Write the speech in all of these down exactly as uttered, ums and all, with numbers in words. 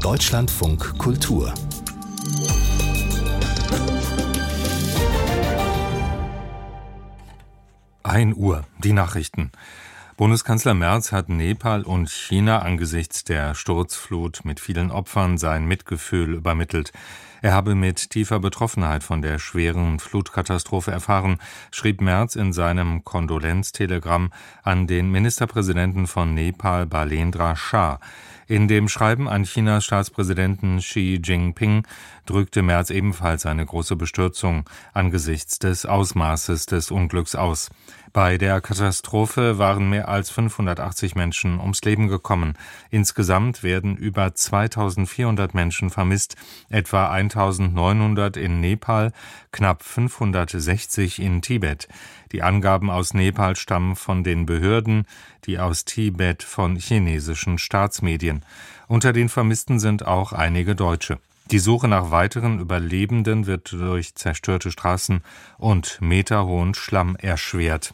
Deutschlandfunk Kultur. ein Uhr, die Nachrichten. Bundeskanzler Merz hat Nepal und China angesichts der Sturzflut mit vielen Opfern sein Mitgefühl übermittelt. Er habe mit tiefer Betroffenheit von der schweren Flutkatastrophe erfahren, schrieb Merz in seinem Kondolenztelegramm an den Ministerpräsidenten von Nepal, Balendra Shah. In dem Schreiben an Chinas Staatspräsidenten Xi Jinping drückte Merz ebenfalls seine große Bestürzung angesichts des Ausmaßes des Unglücks aus. Bei der Katastrophe waren mehr als fünfhundertachtzig Menschen ums Leben gekommen. Insgesamt werden über zweitausendvierhundert Menschen vermisst, etwa eintausendneunhundert in Nepal, knapp fünfhundertsechzig in Tibet. Die Angaben aus Nepal stammen von den Behörden, die aus Tibet von chinesischen Staatsmedien. Unter den Vermissten sind auch einige Deutsche. Die Suche nach weiteren Überlebenden wird durch zerstörte Straßen und meterhohen Schlamm erschwert.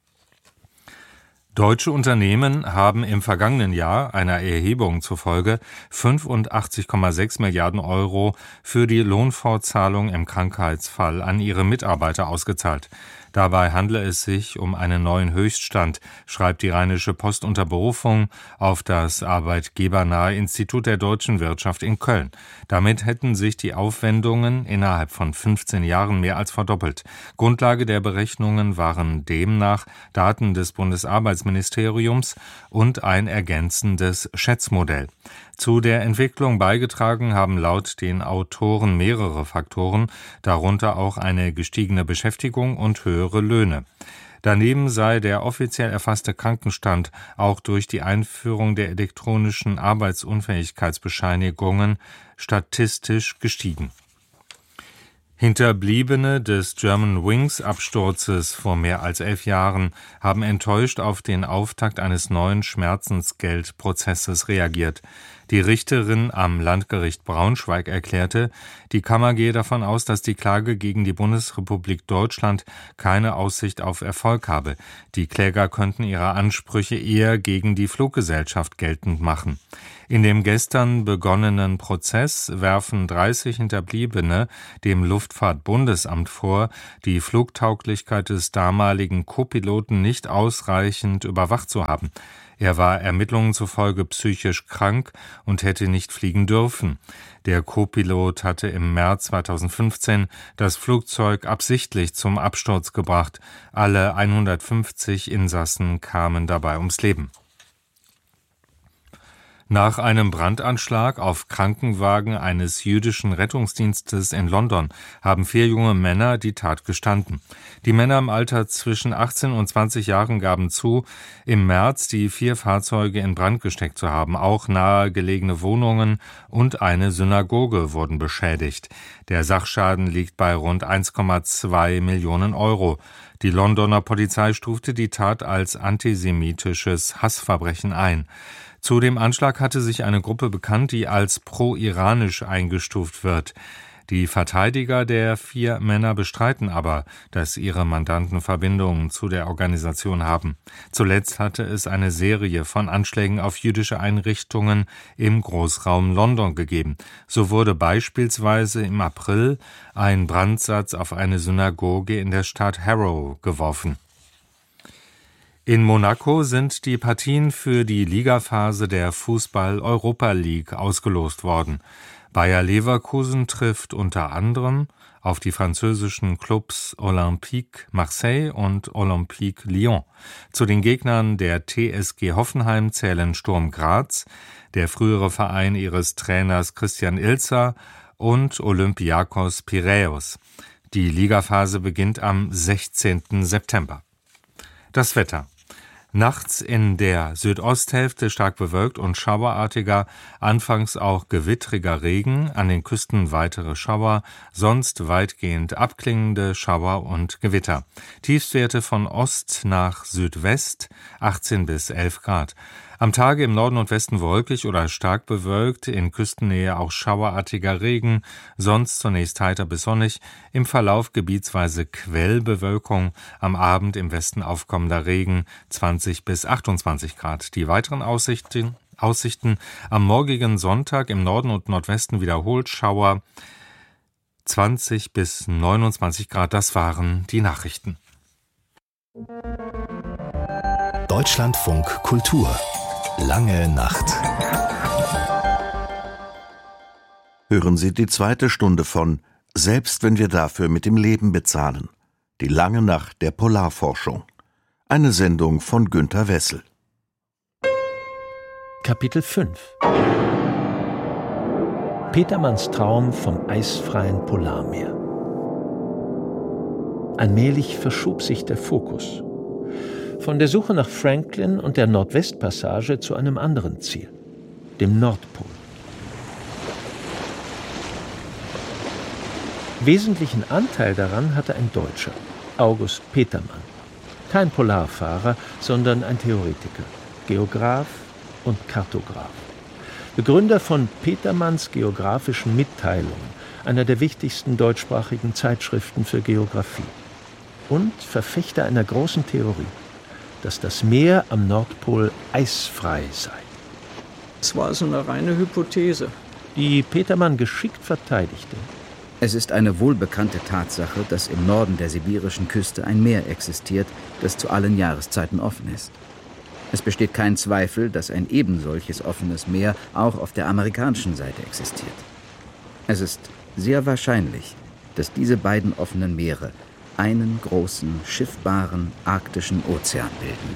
Deutsche Unternehmen haben im vergangenen Jahr einer Erhebung zufolge fünfundachtzig Komma sechs Milliarden Euro für die Lohnfortzahlung im Krankheitsfall an ihre Mitarbeiter ausgezahlt. Dabei handle es sich um einen neuen Höchststand, schreibt die Rheinische Post unter Berufung auf das arbeitgebernahe Institut der deutschen Wirtschaft in Köln. Damit hätten sich die Aufwendungen innerhalb von fünfzehn Jahren mehr als verdoppelt. Grundlage der Berechnungen waren demnach Daten des Bundesarbeitsministeriums und ein ergänzendes Schätzmodell. Zu der Entwicklung beigetragen haben laut den Autoren mehrere Faktoren, darunter auch eine gestiegene Beschäftigung und höhere Löhne. Daneben sei der offiziell erfasste Krankenstand auch durch die Einführung der elektronischen Arbeitsunfähigkeitsbescheinigungen statistisch gestiegen. Hinterbliebene des Germanwings-Absturzes vor mehr als elf Jahren haben enttäuscht auf den Auftakt eines neuen Schmerzensgeldprozesses reagiert. Die Richterin am Landgericht Braunschweig erklärte, die Kammer gehe davon aus, dass die Klage gegen die Bundesrepublik Deutschland keine Aussicht auf Erfolg habe. Die Kläger könnten ihre Ansprüche eher gegen die Fluggesellschaft geltend machen. In dem gestern begonnenen Prozess werfen dreißig Hinterbliebene dem Luftfahrtbundesamt vor, die Flugtauglichkeit des damaligen Co-Piloten nicht ausreichend überwacht zu haben. Er war Ermittlungen zufolge psychisch krank und hätte nicht fliegen dürfen. Der Co-Pilot hatte im März zweitausendfünfzehn das Flugzeug absichtlich zum Absturz gebracht. Alle hundertfünfzig Insassen kamen dabei ums Leben. Nach einem Brandanschlag auf Krankenwagen eines jüdischen Rettungsdienstes in London haben vier junge Männer die Tat gestanden. Die Männer im Alter zwischen achtzehn und zwanzig Jahren gaben zu, im März die vier Fahrzeuge in Brand gesteckt zu haben. Auch nahegelegene Wohnungen und eine Synagoge wurden beschädigt. Der Sachschaden liegt bei rund eins Komma zwei Millionen Euro. Die Londoner Polizei stufte die Tat als antisemitisches Hassverbrechen ein. Zu dem Anschlag hatte sich eine Gruppe bekannt, die als pro-iranisch eingestuft wird. Die Verteidiger der vier Männer bestreiten aber, dass ihre Mandanten Verbindungen zu der Organisation haben. Zuletzt hatte es eine Serie von Anschlägen auf jüdische Einrichtungen im Großraum London gegeben. So wurde beispielsweise im April ein Brandsatz auf eine Synagoge in der Stadt Harrow geworfen. In Monaco sind die Partien für die Ligaphase der Fußball-Europa League ausgelost worden. Bayer Leverkusen trifft unter anderem auf die französischen Clubs Olympique Marseille und Olympique Lyon. Zu den Gegnern der T S G Hoffenheim zählen Sturm Graz, der frühere Verein ihres Trainers Christian Ilzer, und Olympiakos Piräus. Die Ligaphase beginnt am sechzehnten September. Das Wetter. Nachts in der Südosthälfte stark bewölkt und schauerartiger, anfangs auch gewittriger Regen, an den Küsten weitere Schauer, sonst weitgehend abklingende Schauer und Gewitter. Tiefstwerte von Ost nach Südwest achtzehn bis elf Grad. Am Tage im Norden und Westen wolkig oder stark bewölkt, in Küstennähe auch schauerartiger Regen, sonst zunächst heiter bis sonnig, im Verlauf gebietsweise Quellbewölkung, am Abend im Westen aufkommender Regen, zwanzig bis achtundzwanzig Grad. Die weiteren Aussichten, Aussichten am morgigen Sonntag im Norden und Nordwesten wiederholt Schauer, zwanzig bis neunundzwanzig Grad. Das waren die Nachrichten. Deutschlandfunk Kultur. Lange Nacht. Hören Sie die zweite Stunde von Selbst wenn wir dafür mit dem Leben bezahlen. Die lange Nacht der Polarforschung. Eine Sendung von Günter Wessel. Kapitel fünf. Petermanns Traum vom eisfreien Polarmeer. Allmählich verschob sich der Fokus. Von der Suche nach Franklin und der Nordwestpassage zu einem anderen Ziel, dem Nordpol. Wesentlichen Anteil daran hatte ein Deutscher, August Petermann. Kein Polarfahrer, sondern ein Theoretiker, Geograph und Kartograph. Begründer von Petermanns geographischen Mitteilungen, einer der wichtigsten deutschsprachigen Zeitschriften für Geographie. Und Verfechter einer großen Theorie, dass das Meer am Nordpol eisfrei sei. Es war so eine reine Hypothese, die Petermann geschickt verteidigte. Es ist eine wohlbekannte Tatsache, dass im Norden der sibirischen Küste ein Meer existiert, das zu allen Jahreszeiten offen ist. Es besteht kein Zweifel, dass ein ebensolches offenes Meer auch auf der amerikanischen Seite existiert. Es ist sehr wahrscheinlich, dass diese beiden offenen Meere einen großen, schiffbaren arktischen Ozean bilden.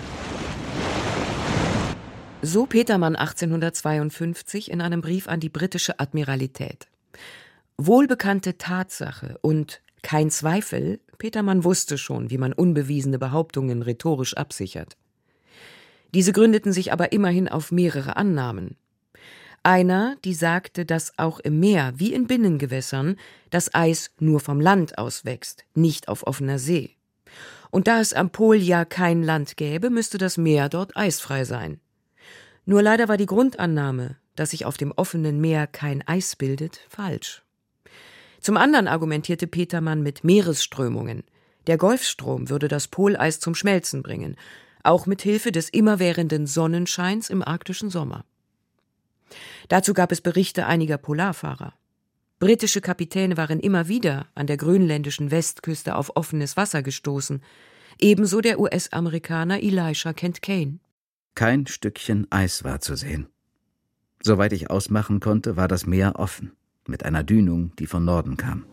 So Petermann achtzehnhundertzweiundfünfzig in einem Brief an die britische Admiralität. Wohlbekannte Tatsache und kein Zweifel, Petermann wusste schon, wie man unbewiesene Behauptungen rhetorisch absichert. Diese gründeten sich aber immerhin auf mehrere Annahmen. Einer, die sagte, dass auch im Meer wie in Binnengewässern das Eis nur vom Land aus wächst, nicht auf offener See. Und da es am Pol ja kein Land gäbe, müsste das Meer dort eisfrei sein. Nur leider war die Grundannahme, dass sich auf dem offenen Meer kein Eis bildet, falsch. Zum anderen argumentierte Petermann mit Meeresströmungen. Der Golfstrom würde das Poleis zum Schmelzen bringen, auch mit Hilfe des immerwährenden Sonnenscheins im arktischen Sommer. Dazu gab es Berichte einiger Polarfahrer. Britische Kapitäne waren immer wieder an der grönländischen Westküste auf offenes Wasser gestoßen, ebenso der U S-Amerikaner Elisha Kent Kane. Kein Stückchen Eis war zu sehen. Soweit ich ausmachen konnte, war das Meer offen, mit einer Dünung, die von Norden kam.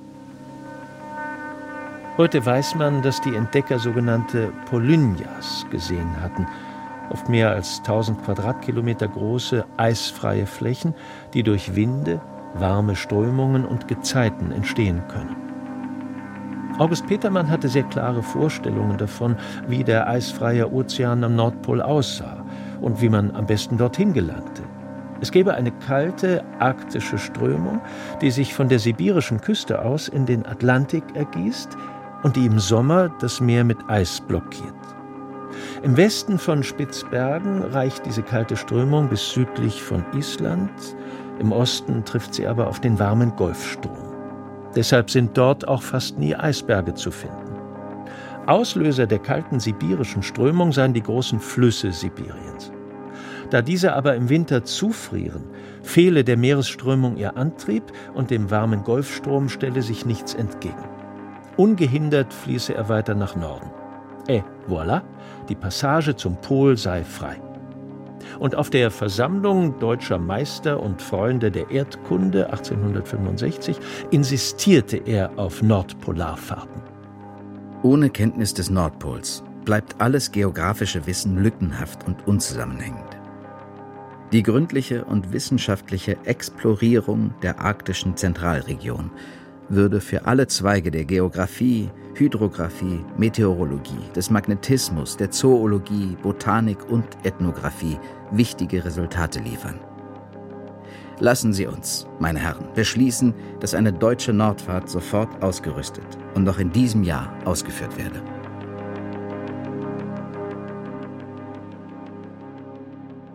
Heute weiß man, dass die Entdecker sogenannte Polynjas gesehen hatten, oft mehr als tausend Quadratkilometer große, eisfreie Flächen, die durch Winde, warme Strömungen und Gezeiten entstehen können. August Petermann hatte sehr klare Vorstellungen davon, wie der eisfreie Ozean am Nordpol aussah und wie man am besten dorthin gelangte. Es gäbe eine kalte, arktische Strömung, die sich von der sibirischen Küste aus in den Atlantik ergießt und die im Sommer das Meer mit Eis blockiert. Im Westen von Spitzbergen reicht diese kalte Strömung bis südlich von Island. Im Osten trifft sie aber auf den warmen Golfstrom. Deshalb sind dort auch fast nie Eisberge zu finden. Auslöser der kalten sibirischen Strömung seien die großen Flüsse Sibiriens. Da diese aber im Winter zufrieren, fehle der Meeresströmung ihr Antrieb und dem warmen Golfstrom stelle sich nichts entgegen. Ungehindert fließe er weiter nach Norden. Et voilà, die Passage zum Pol sei frei. Und auf der Versammlung deutscher Meister und Freunde der Erdkunde achtzehnhundertfünfundsechzig insistierte er auf Nordpolarfahrten. Ohne Kenntnis des Nordpols bleibt alles geografische Wissen lückenhaft und unzusammenhängend. Die gründliche und wissenschaftliche Explorierung der arktischen Zentralregion würde für alle Zweige der Geographie, Hydrographie, Meteorologie, des Magnetismus, der Zoologie, Botanik und Ethnographie wichtige Resultate liefern. Lassen Sie uns, meine Herren, beschließen, dass eine deutsche Nordfahrt sofort ausgerüstet und noch in diesem Jahr ausgeführt werde.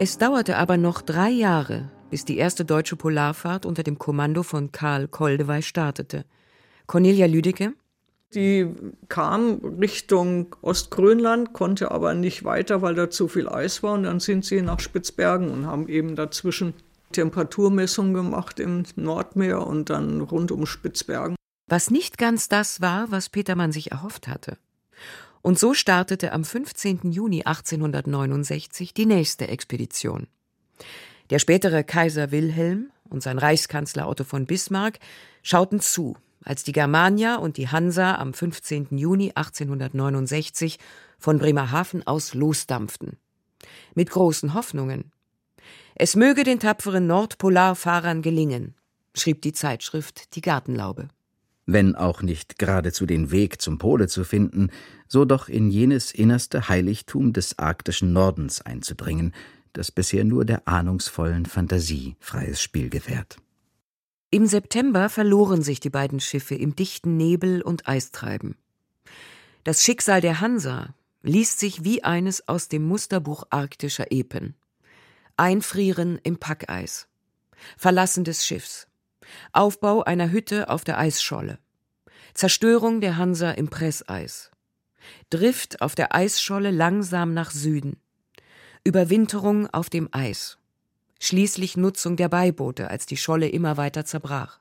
Es dauerte aber noch drei Jahre, bis die erste deutsche Polarfahrt unter dem Kommando von Karl Koldewey startete. Cornelia Lüdecke? Die kam Richtung Ostgrönland, konnte aber nicht weiter, weil da zu viel Eis war. Und dann sind sie nach Spitzbergen und haben eben dazwischen Temperaturmessungen gemacht im Nordmeer und dann rund um Spitzbergen. Was nicht ganz das war, was Petermann sich erhofft hatte. Und so startete am fünfzehnten Juni achtzehnhundertneunundsechzig die nächste Expedition. Der spätere Kaiser Wilhelm und sein Reichskanzler Otto von Bismarck schauten zu, als die Germania und die Hansa am fünfzehnten Juni achtzehnhundertneunundsechzig von Bremerhaven aus losdampften. Mit großen Hoffnungen. Es möge den tapferen Nordpolarfahrern gelingen, schrieb die Zeitschrift Die Gartenlaube. Wenn auch nicht geradezu den Weg zum Pole zu finden, so doch in jenes innerste Heiligtum des arktischen Nordens einzudringen, das bisher nur der ahnungsvollen Fantasie freies Spiel gewährt. Im September verloren sich die beiden Schiffe im dichten Nebel und Eistreiben. Das Schicksal der Hansa liest sich wie eines aus dem Musterbuch arktischer Epen. Einfrieren im Packeis, Verlassen des Schiffs, Aufbau einer Hütte auf der Eisscholle, Zerstörung der Hansa im Presseis, Drift auf der Eisscholle langsam nach Süden, Überwinterung auf dem Eis, schließlich Nutzung der Beiboote, als die Scholle immer weiter zerbrach.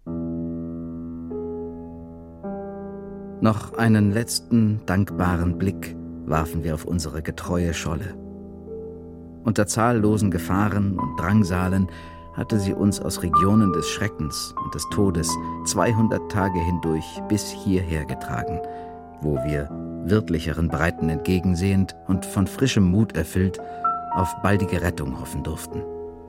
Noch einen letzten dankbaren Blick warfen wir auf unsere getreue Scholle. Unter zahllosen Gefahren und Drangsalen hatte sie uns aus Regionen des Schreckens und des Todes zweihundert Tage hindurch bis hierher getragen, wo wir, wirtlicheren Breiten entgegensehend und von frischem Mut erfüllt, auf baldige Rettung hoffen durften.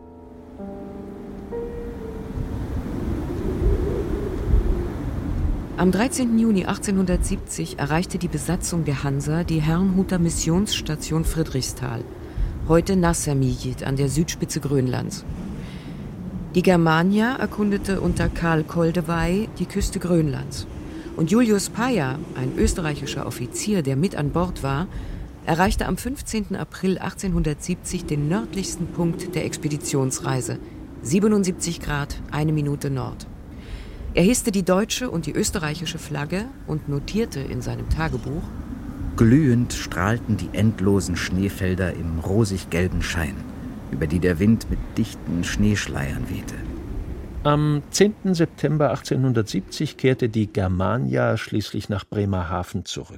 Am dreizehnten Juni achtzehnhundertsiebzig erreichte die Besatzung der Hansa die Herrnhuter Missionsstation Friedrichsthal, heute Nassamijit an der Südspitze Grönlands. Die Germania erkundete unter Karl Koldewey die Küste Grönlands. Und Julius Payer, ein österreichischer Offizier, der mit an Bord war, erreichte am fünfzehnten April achtzehnhundertsiebzig den nördlichsten Punkt der Expeditionsreise, siebenundsiebzig Grad, eine Minute Nord. Er hisste die deutsche und die österreichische Flagge und notierte in seinem Tagebuch: Glühend strahlten die endlosen Schneefelder im rosig-gelben Schein, über die der Wind mit dichten Schneeschleiern wehte. Am zehnten September achtzehnhundertsiebzig kehrte die Germania schließlich nach Bremerhaven zurück.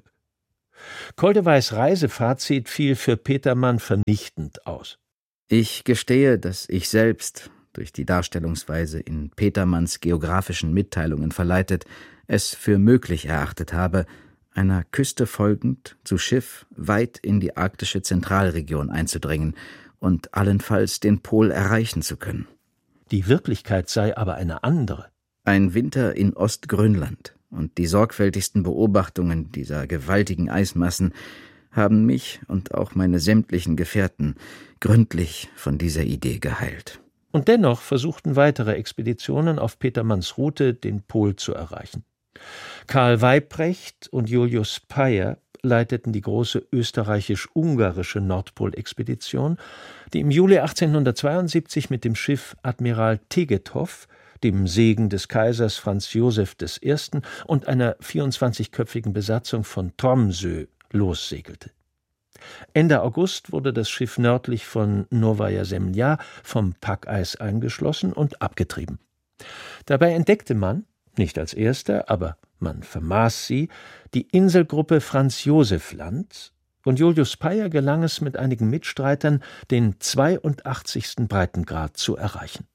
Koldeweys Reisefazit fiel für Petermann vernichtend aus. Ich gestehe, dass ich selbst, durch die Darstellungsweise in Petermanns geografischen Mitteilungen verleitet, es für möglich erachtet habe, einer Küste folgend zu Schiff weit in die arktische Zentralregion einzudringen und allenfalls den Pol erreichen zu können. Die Wirklichkeit sei aber eine andere. Ein Winter in Ostgrönland und die sorgfältigsten Beobachtungen dieser gewaltigen Eismassen haben mich und auch meine sämtlichen Gefährten gründlich von dieser Idee geheilt. Und dennoch versuchten weitere Expeditionen auf Petermanns Route, den Pol zu erreichen. Karl Weyprecht und Julius Payer leiteten die große österreichisch-ungarische Nordpolexpedition, die im Juli achtzehnhundertzweiundsiebzig mit dem Schiff Admiral Tegethoff, dem Segen des Kaisers Franz Joseph der Erste. und einer vierundzwanzigköpfigen Besatzung von Tromsø lossegelte. Ende August wurde das Schiff nördlich von Novaja Zemlja vom Packeis eingeschlossen und abgetrieben. Dabei entdeckte man, nicht als erster, aber man vermaß sie, die Inselgruppe Franz-Joseph-Land, und Julius Payer gelang es mit einigen Mitstreitern, den zweiundachtzigsten Breitengrad zu erreichen.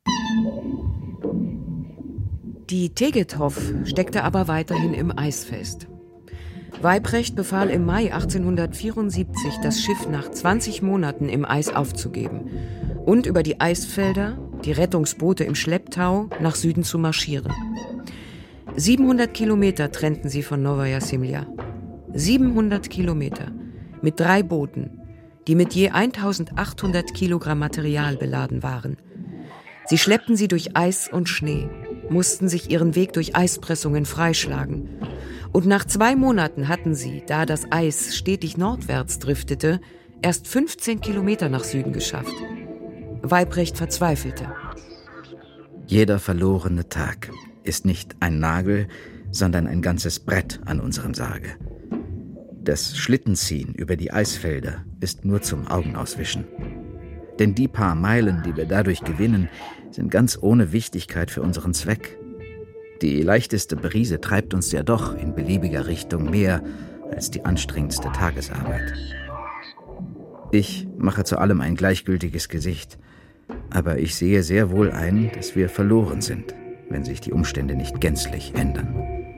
Die Tegethoff steckte aber weiterhin im Eis fest. Weyprecht befahl im Mai achtzehnhundertvierundsiebzig, das Schiff nach zwanzig Monaten im Eis aufzugeben und über die Eisfelder, die Rettungsboote im Schlepptau, nach Süden zu marschieren. siebenhundert Kilometer trennten sie von Novaja Zemlja. siebenhundert Kilometer mit drei Booten, die mit je eintausendachthundert Kilogramm Material beladen waren. Sie schleppten sie durch Eis und Schnee, mussten sich ihren Weg durch Eispressungen freischlagen. Und nach zwei Monaten hatten sie, da das Eis stetig nordwärts driftete, erst fünfzehn Kilometer nach Süden geschafft. Weyprecht verzweifelte. Jeder verlorene Tag ist nicht ein Nagel, sondern ein ganzes Brett an unserem Sarge. Das Schlittenziehen über die Eisfelder ist nur zum Augenauswischen. Denn die paar Meilen, die wir dadurch gewinnen, sind ganz ohne Wichtigkeit für unseren Zweck. Die leichteste Brise treibt uns ja doch in beliebiger Richtung mehr als die anstrengendste Tagesarbeit. Ich mache zu allem ein gleichgültiges Gesicht, aber ich sehe sehr wohl ein, dass wir verloren sind, wenn sich die Umstände nicht gänzlich ändern.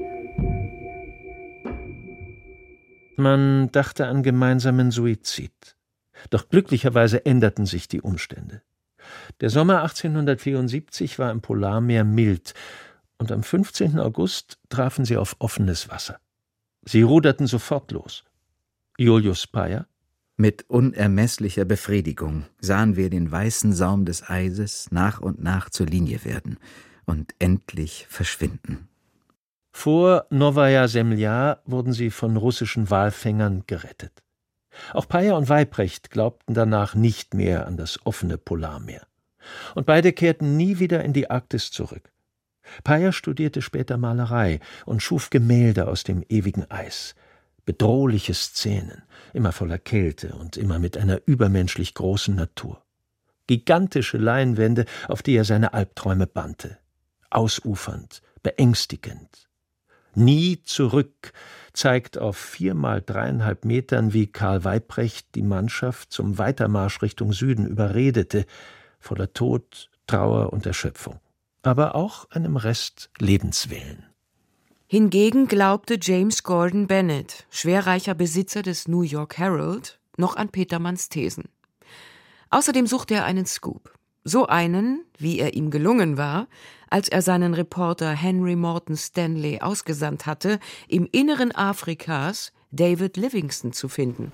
Man dachte an gemeinsamen Suizid. Doch glücklicherweise änderten sich die Umstände. Der Sommer achtzehnhundertvierundsiebzig war im Polarmeer mild und am fünfzehnten August trafen sie auf offenes Wasser. Sie ruderten sofort los. Julius Payer? Mit unermesslicher Befriedigung sahen wir den weißen Saum des Eises nach und nach zur Linie werden und endlich verschwinden. Vor Nowaja Semlja wurden sie von russischen Walfängern gerettet. Auch Payer und Weyprecht glaubten danach nicht mehr an das offene Polarmeer. Und beide kehrten nie wieder in die Arktis zurück. Payer studierte später Malerei und schuf Gemälde aus dem ewigen Eis. Bedrohliche Szenen, immer voller Kälte und immer mit einer übermenschlich großen Natur. Gigantische Leinwände, auf die er seine Albträume bannte. Ausufernd, beängstigend. Nie zurück zeigt auf vier mal dreieinhalb Metern, wie Karl Weyprecht die Mannschaft zum Weitermarsch Richtung Süden überredete, voller Tod, Trauer und Erschöpfung, aber auch einem Rest Lebenswillen. Hingegen glaubte James Gordon Bennett, schwerreicher Besitzer des New York Herald, noch an Petermanns Thesen. Außerdem suchte er einen Scoop. So einen, wie er ihm gelungen war, als er seinen Reporter Henry Morton Stanley ausgesandt hatte, im Inneren Afrikas David Livingstone zu finden.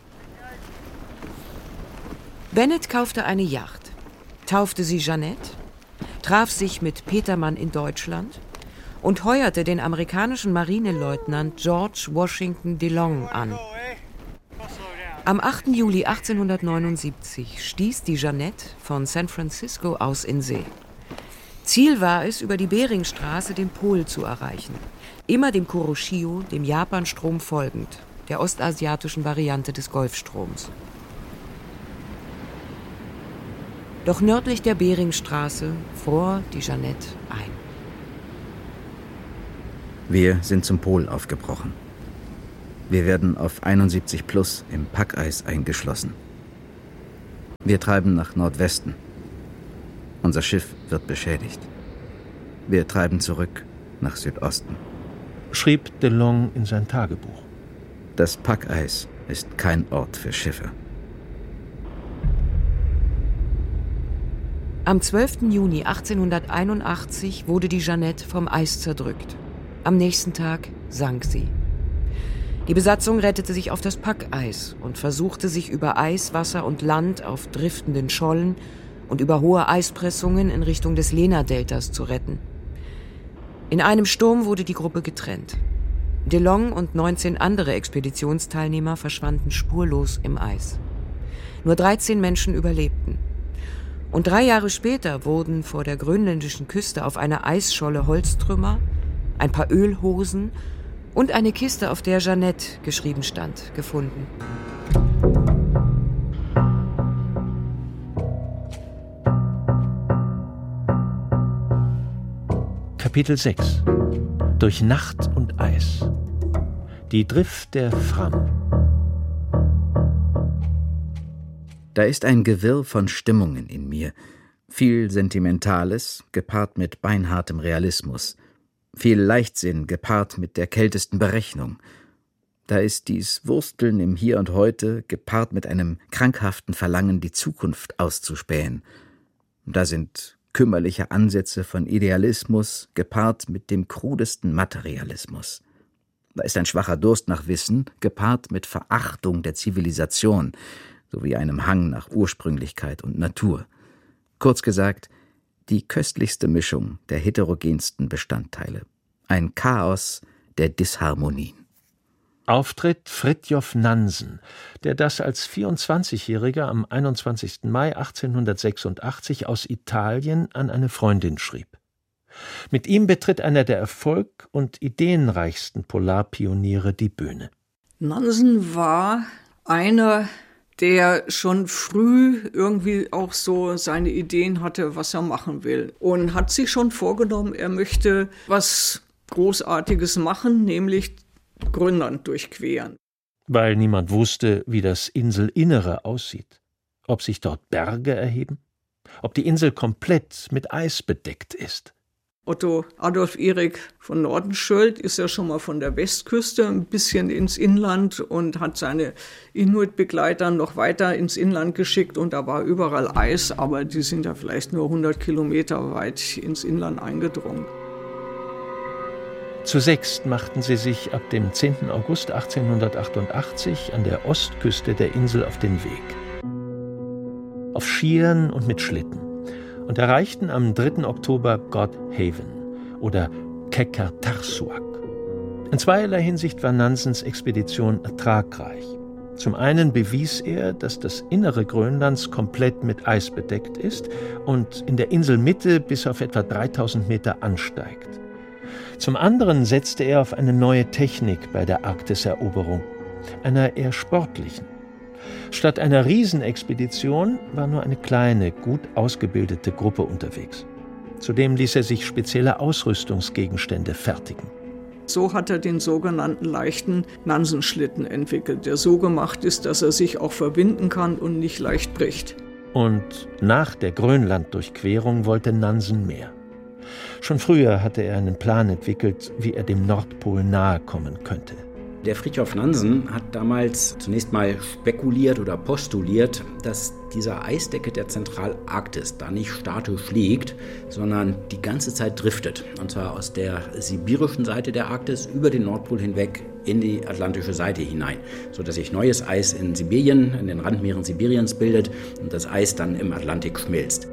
Bennett kaufte eine Yacht, taufte sie Jeannette, traf sich mit Petermann in Deutschland und heuerte den amerikanischen Marineleutnant George Washington DeLong an. Am achten Juli achtzehnhundertneunundsiebzig stieß die Jeannette von San Francisco aus in See. Ziel war es, über die Beringstraße den Pol zu erreichen, immer dem Kuroshio, dem Japanstrom folgend, der ostasiatischen Variante des Golfstroms. Doch nördlich der Beringstraße fror die Jeannette ein. Wir sind zum Pol aufgebrochen. Wir werden auf einundsiebzig plus im Packeis eingeschlossen. Wir treiben nach Nordwesten. Unser Schiff wird beschädigt. Wir treiben zurück nach Südosten. Schrieb DeLong in sein Tagebuch. Das Packeis ist kein Ort für Schiffe. Am zwölften Juni achtzehnhunderteinundachtzig wurde die Jeannette vom Eis zerdrückt. Am nächsten Tag sank sie. Die Besatzung rettete sich auf das Packeis und versuchte sich über Eis, Wasser und Land auf driftenden Schollen und über hohe Eispressungen in Richtung des Lena-Deltas zu retten. In einem Sturm wurde die Gruppe getrennt. DeLong und neunzehn andere Expeditionsteilnehmer verschwanden spurlos im Eis. Nur dreizehn Menschen überlebten. Und drei Jahre später wurden vor der grönländischen Küste auf einer Eisscholle Holztrümmer, ein paar Ölhosen und eine Kiste, auf der Jeannette geschrieben stand, gefunden. Kapitel sechs. Durch Nacht und Eis. Die Drift der Fram. Da ist ein Gewirr von Stimmungen in mir. Viel Sentimentales, gepaart mit beinhartem Realismus. Viel Leichtsinn, gepaart mit der kältesten Berechnung. Da ist dies Wursteln im Hier und Heute, gepaart mit einem krankhaften Verlangen, die Zukunft auszuspähen. Da sind kümmerliche Ansätze von Idealismus, gepaart mit dem krudesten Materialismus. Da ist ein schwacher Durst nach Wissen, gepaart mit Verachtung der Zivilisation, sowie einem Hang nach Ursprünglichkeit und Natur. Kurz gesagt, die köstlichste Mischung der heterogensten Bestandteile. Ein Chaos der Disharmonien. Auftritt Fridtjof Nansen, der das als vierundzwanzigjähriger am einundzwanzigsten Mai achtzehnhundertsechsundachtzig aus Italien an eine Freundin schrieb. Mit ihm betritt einer der erfolg- und ideenreichsten Polarpioniere die Bühne. Nansen war einer, der schon früh irgendwie auch so seine Ideen hatte, was er machen will. Und hat sich schon vorgenommen, er möchte was Großartiges machen, nämlich Grönland durchqueren. Weil niemand wusste, wie das Inselinnere aussieht. Ob sich dort Berge erheben, ob die Insel komplett mit Eis bedeckt ist. Otto Adolf Erik von Nordenskjöld ist ja schon mal von der Westküste ein bisschen ins Inland und hat seine Inuit-Begleiter noch weiter ins Inland geschickt und da war überall Eis, aber die sind ja vielleicht nur hundert Kilometer weit ins Inland eingedrungen. Zu sechst machten sie sich ab dem zehnten August achtzehnhundertachtundachtzig an der Ostküste der Insel auf den Weg. Auf Skiern und mit Schlitten. Und erreichten am dritten Oktober Godhaven oder Qeqertarsuaq. In zweierlei Hinsicht war Nansens Expedition ertragreich. Zum einen bewies er, dass das Innere Grönlands komplett mit Eis bedeckt ist und in der Inselmitte bis auf etwa dreitausend Meter ansteigt. Zum anderen setzte er auf eine neue Technik bei der Arktiseroberung, einer eher sportlichen. Statt einer Riesenexpedition war nur eine kleine, gut ausgebildete Gruppe unterwegs. Zudem ließ er sich spezielle Ausrüstungsgegenstände fertigen. So hat er den sogenannten leichten Nansenschlitten entwickelt, der so gemacht ist, dass er sich auch verbinden kann und nicht leicht bricht. Und nach der Grönlanddurchquerung wollte Nansen mehr. Schon früher hatte er einen Plan entwickelt, wie er dem Nordpol nahe kommen könnte. Der Fridtjof Nansen hat damals zunächst mal spekuliert oder postuliert, dass diese Eisdecke der Zentralarktis da nicht statisch liegt, sondern die ganze Zeit driftet. Und zwar aus der sibirischen Seite der Arktis über den Nordpol hinweg in die atlantische Seite hinein, sodass sich neues Eis in Sibirien, in den Randmeeren Sibiriens bildet und das Eis dann im Atlantik schmilzt.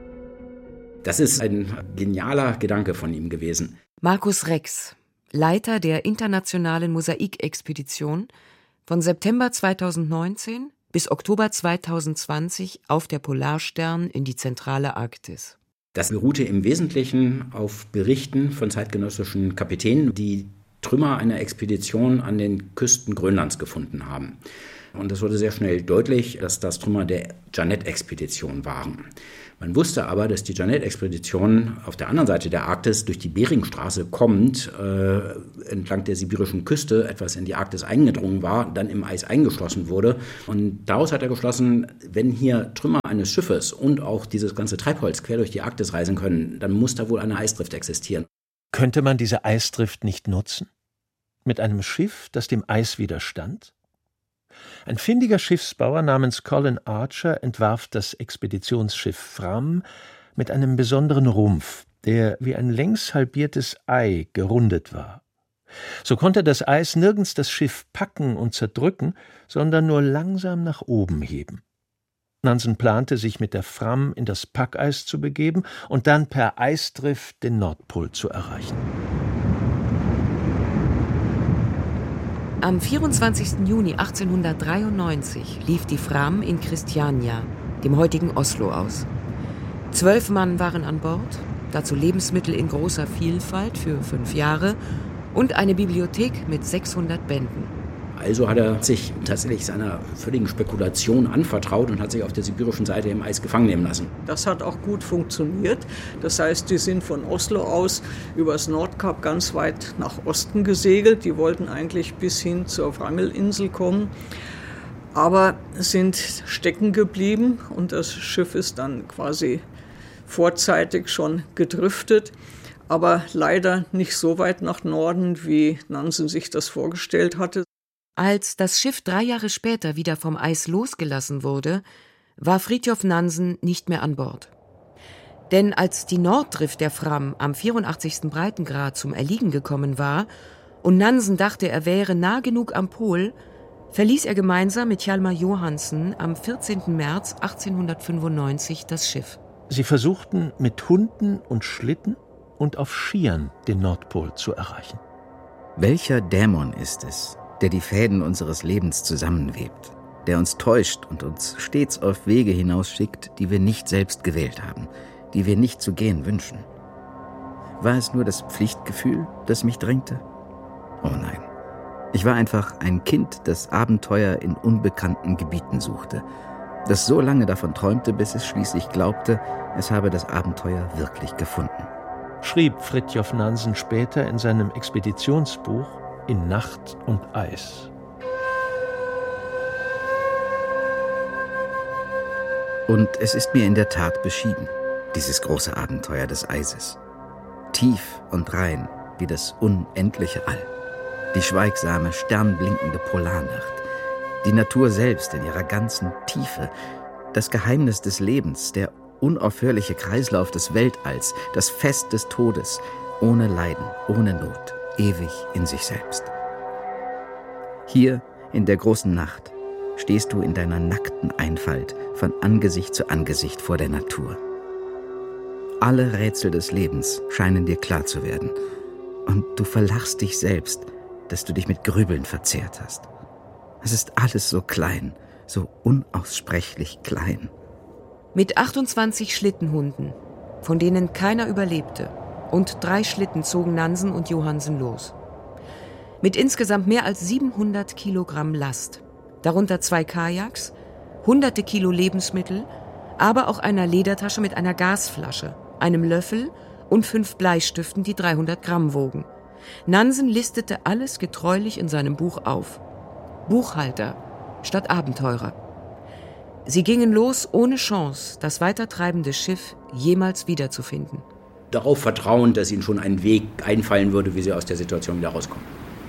Das ist ein genialer Gedanke von ihm gewesen. Markus Rex, Leiter der internationalen Mosaikexpedition, von September zweitausendneunzehn bis Oktober zweitausendzwanzig auf der Polarstern in die zentrale Arktis. Das beruhte im Wesentlichen auf Berichten von zeitgenössischen Kapitänen, die Trümmer einer Expedition an den Küsten Grönlands gefunden haben. Und es wurde sehr schnell deutlich, dass das Trümmer der Jeannette-Expedition waren. Man wusste aber, dass die Jeannette-Expedition auf der anderen Seite der Arktis durch die Beringstraße kommend, äh, entlang der sibirischen Küste etwas in die Arktis eingedrungen war, dann im Eis eingeschlossen wurde. Und daraus hat er geschlossen, wenn hier Trümmer eines Schiffes und auch dieses ganze Treibholz quer durch die Arktis reisen können, dann muss da wohl eine Eisdrift existieren. Könnte man diese Eisdrift nicht nutzen? Mit einem Schiff, das dem Eis widerstand? Ein findiger Schiffsbauer namens Colin Archer entwarf das Expeditionsschiff Fram mit einem besonderen Rumpf, der wie ein längs halbiertes Ei gerundet war. So konnte das Eis nirgends das Schiff packen und zerdrücken, sondern nur langsam nach oben heben. Nansen plante, sich mit der Fram in das Packeis zu begeben und dann per Eisdrift den Nordpol zu erreichen. Am vierundzwanzigsten Juni achtzehnhundertdreiundneunzig lief die Fram in Christiania, dem heutigen Oslo, aus. Zwölf Mann waren an Bord, dazu Lebensmittel in großer Vielfalt für fünf Jahre und eine Bibliothek mit sechshundert Bänden. Also hat er sich tatsächlich seiner völligen Spekulation anvertraut und hat sich auf der sibirischen Seite im Eis gefangen nehmen lassen. Das hat auch gut funktioniert. Das heißt, die sind von Oslo aus übers Nordkap ganz weit nach Osten gesegelt. Die wollten eigentlich bis hin zur Wrangelinsel kommen, aber sind stecken geblieben und das Schiff ist dann quasi vorzeitig schon gedriftet. Aber leider nicht so weit nach Norden, wie Nansen sich das vorgestellt hatte. Als das Schiff drei Jahre später wieder vom Eis losgelassen wurde, war Fridtjof Nansen nicht mehr an Bord. Denn als die Norddrift der Fram am vierundachtzigsten Breitengrad zum Erliegen gekommen war und Nansen dachte, er wäre nah genug am Pol, verließ er gemeinsam mit Hjalmar Johansen am vierzehnten März achtzehnhundertfünfundneunzig das Schiff. Sie versuchten mit Hunden und Schlitten und auf Skiern den Nordpol zu erreichen. Welcher Dämon ist es, der die Fäden unseres Lebens zusammenwebt, der uns täuscht und uns stets auf Wege hinausschickt, die wir nicht selbst gewählt haben, die wir nicht zu gehen wünschen. War es nur das Pflichtgefühl, das mich drängte? Oh nein. Ich war einfach ein Kind, das Abenteuer in unbekannten Gebieten suchte, das so lange davon träumte, bis es schließlich glaubte, es habe das Abenteuer wirklich gefunden. Schrieb Fridtjof Nansen später in seinem Expeditionsbuch In Nacht und Eis. Und es ist mir in der Tat beschieden, dieses große Abenteuer des Eises. Tief und rein wie das unendliche All. Die schweigsame, sternblinkende Polarnacht. Die Natur selbst in ihrer ganzen Tiefe. Das Geheimnis des Lebens, der unaufhörliche Kreislauf des Weltalls, das Fest des Todes. Ohne Leiden, ohne Not, ewig in sich selbst. Hier in der großen Nacht stehst du in deiner nackten Einfalt von Angesicht zu Angesicht vor der Natur. Alle Rätsel des Lebens scheinen dir klar zu werden. Und du verlachst dich selbst, dass du dich mit Grübeln verzehrt hast. Es ist alles so klein, so unaussprechlich klein. Mit achtundzwanzig Schlittenhunden, von denen keiner überlebte, und drei Schlitten zogen Nansen und Johansen los. Mit insgesamt mehr als siebenhundert Kilogramm Last, darunter zwei Kajaks, hunderte Kilo Lebensmittel, aber auch einer Ledertasche mit einer Gasflasche, einem Löffel und fünf Bleistiften, die dreihundert Gramm wogen. Nansen listete alles getreulich in seinem Buch auf. Buchhalter statt Abenteurer. Sie gingen los, ohne Chance, das weitertreibende Schiff jemals wiederzufinden. Darauf vertrauen, dass ihnen schon ein Weg einfallen würde, wie sie aus der Situation wieder rauskommen.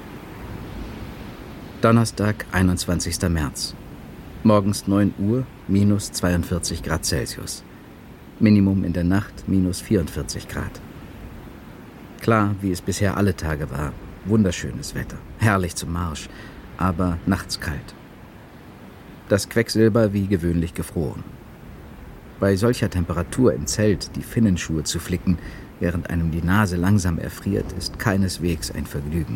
Donnerstag, einundzwanzigster März. Morgens neun Uhr, minus zweiundvierzig Grad Celsius. Minimum in der Nacht, minus vierundvierzig Grad. Klar, wie es bisher alle Tage war. Wunderschönes Wetter, herrlich zum Marsch, aber nachts kalt. Das Quecksilber wie gewöhnlich gefroren. Bei solcher Temperatur im Zelt die Finnenschuhe zu flicken, während einem die Nase langsam erfriert, ist keineswegs ein Vergnügen.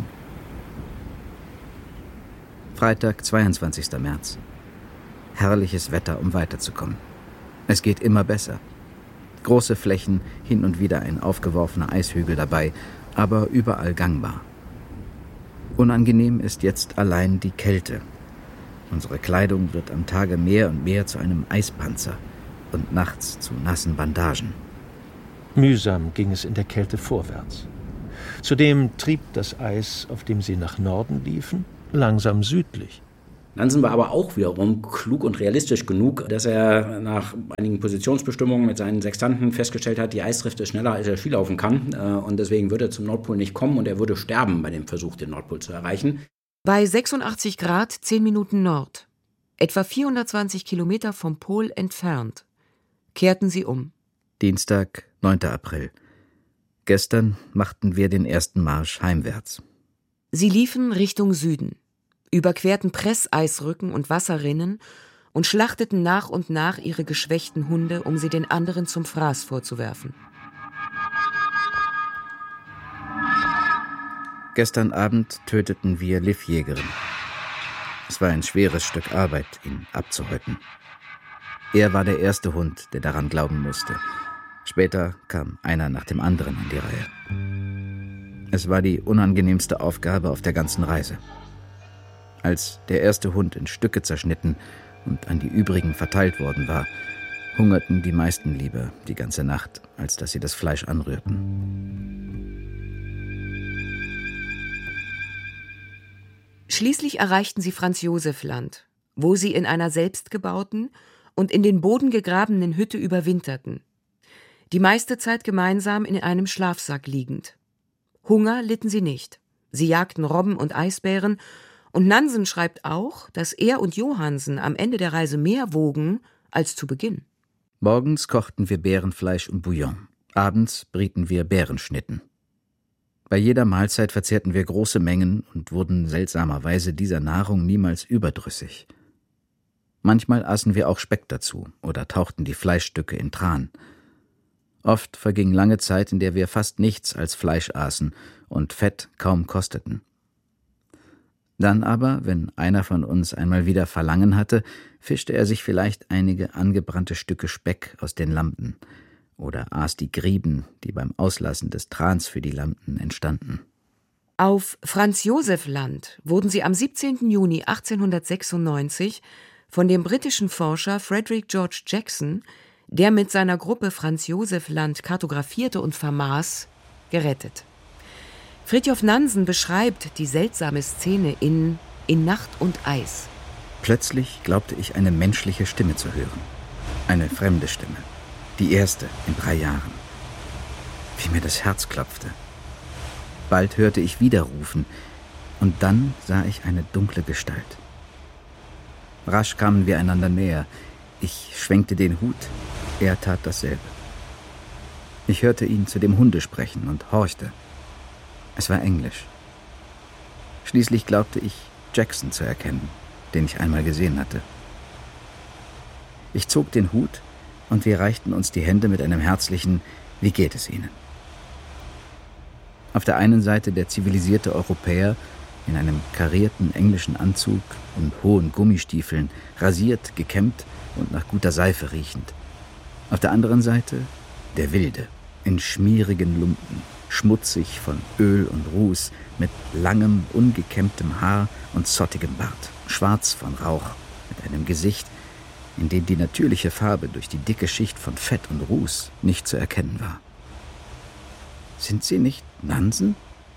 Freitag, zweiundzwanzigster März. Herrliches Wetter, um weiterzukommen. Es geht immer besser. Große Flächen, hin und wieder ein aufgeworfener Eishügel dabei, aber überall gangbar. Unangenehm ist jetzt allein die Kälte. Unsere Kleidung wird am Tage mehr und mehr zu einem Eispanzer und nachts zu nassen Bandagen. Mühsam ging es in der Kälte vorwärts. Zudem trieb das Eis, auf dem sie nach Norden liefen, langsam südlich. Nansen war aber auch wiederum klug und realistisch genug, dass er nach einigen Positionsbestimmungen mit seinen Sextanten festgestellt hat, die Eisdrift ist schneller, als er Skilaufen kann. Und deswegen würde er zum Nordpol nicht kommen und er würde sterben bei dem Versuch, den Nordpol zu erreichen. Bei sechsundachtzig Grad, zehn Minuten Nord, etwa vierhundertzwanzig Kilometer vom Pol entfernt, kehrten sie um. Dienstag, neunter April. Gestern machten wir den ersten Marsch heimwärts. Sie liefen Richtung Süden, überquerten Presseisrücken und Wasserrinnen und schlachteten nach und nach ihre geschwächten Hunde, um sie den anderen zum Fraß vorzuwerfen. Gestern Abend töteten wir Livjägerin. Es war ein schweres Stück Arbeit, ihn abzuhäuten. Er war der erste Hund, der daran glauben musste. Später kam einer nach dem anderen an die Reihe. Es war die unangenehmste Aufgabe auf der ganzen Reise. Als der erste Hund in Stücke zerschnitten und an die übrigen verteilt worden war, hungerten die meisten lieber die ganze Nacht, als dass sie das Fleisch anrührten. Schließlich erreichten sie Franz-Josef-Land, wo sie in einer selbstgebauten und in den Boden gegrabenen Hütte überwinterten. Die meiste Zeit gemeinsam in einem Schlafsack liegend. Hunger litten sie nicht. Sie jagten Robben und Eisbären, und Nansen schreibt auch, dass er und Johansen am Ende der Reise mehr wogen als zu Beginn. Morgens kochten wir Bärenfleisch und Bouillon. Abends brieten wir Bärenschnitten. Bei jeder Mahlzeit verzehrten wir große Mengen und wurden seltsamerweise dieser Nahrung niemals überdrüssig. Manchmal aßen wir auch Speck dazu oder tauchten die Fleischstücke in Tran. Oft verging lange Zeit, in der wir fast nichts als Fleisch aßen und Fett kaum kosteten. Dann aber, wenn einer von uns einmal wieder Verlangen hatte, fischte er sich vielleicht einige angebrannte Stücke Speck aus den Lampen oder aß die Grieben, die beim Auslassen des Trans für die Lampen entstanden. Auf Franz-Joseph-Land wurden sie am siebzehnten Juni achtzehnhundertsechsundneunzig von dem britischen Forscher Frederick George Jackson, der mit seiner Gruppe Franz-Joseph-Land kartografierte und vermaß, gerettet. Fridtjof Nansen beschreibt die seltsame Szene in »In Nacht und Eis«. Plötzlich glaubte ich, eine menschliche Stimme zu hören. Eine fremde Stimme. Die erste in drei Jahren. Wie mir das Herz klopfte. Bald hörte ich wieder rufen, und dann sah ich eine dunkle Gestalt. Rasch kamen wir einander näher. Ich schwenkte den Hut, er tat dasselbe. Ich hörte ihn zu dem Hunde sprechen und horchte. Es war Englisch. Schließlich glaubte ich, Jackson zu erkennen, den ich einmal gesehen hatte. Ich zog den Hut und wir reichten uns die Hände mit einem herzlichen »Wie geht es Ihnen?« Auf der einen Seite der zivilisierte Europäer in einem karierten englischen Anzug und hohen Gummistiefeln, rasiert, gekämmt und nach guter Seife riechend. Auf der anderen Seite der Wilde in schmierigen Lumpen, schmutzig von Öl und Ruß, mit langem, ungekämmtem Haar und zottigem Bart, schwarz von Rauch, mit einem Gesicht, in dem die natürliche Farbe durch die dicke Schicht von Fett und Ruß nicht zu erkennen war. »Sind Sie nicht Nansen?«